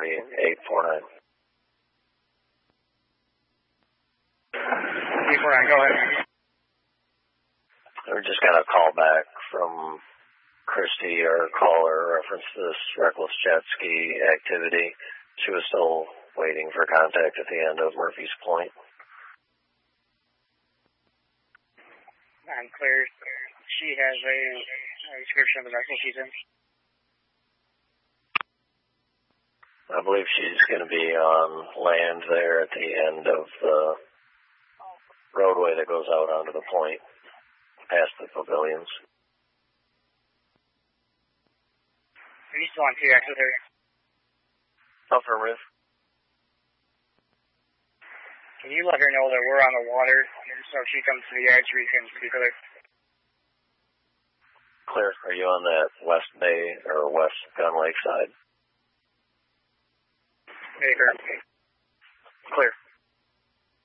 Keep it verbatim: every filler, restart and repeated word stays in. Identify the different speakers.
Speaker 1: three eight four nine.
Speaker 2: eight four nine, go ahead.
Speaker 1: We just got a call back from Christy, our caller, reference to this reckless jet ski activity. She was still waiting for contact at the end of Murphy's Point.
Speaker 2: I'm clear. She has a, a description of the vessel she's in.
Speaker 1: I believe she's going to be on land there at the end of the roadway that goes out onto the point, past the pavilions.
Speaker 2: Are you still on T X with her?
Speaker 1: Affirmative.
Speaker 2: Can you let her know that we're on the water, so if she comes to the yards, we can speak with her?
Speaker 1: Clear. Are you on that West Bay or West Gun Lake side?
Speaker 2: Hey,